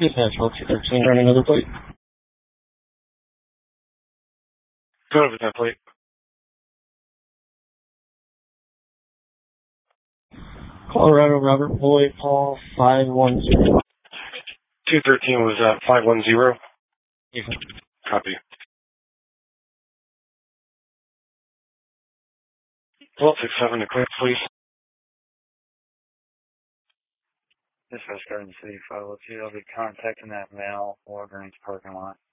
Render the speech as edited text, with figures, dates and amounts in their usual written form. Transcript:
Dispatch 1213, run another plate. Go over that plate. Colorado Robert Boyd, Paul 510. 213 was 510. Yes. Copy. 1267 to clear, please. Dispatch Garden City 502. I'll be contacting that male Walgreens parking lot.